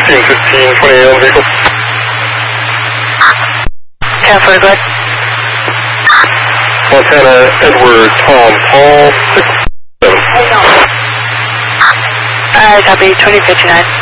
15, 28 on vehicle. 10-4, go ahead. Montana Edward Tom Paul 67. Copy, 2059.